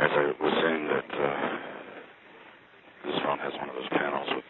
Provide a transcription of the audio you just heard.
as I was saying that this phone has one of those panels with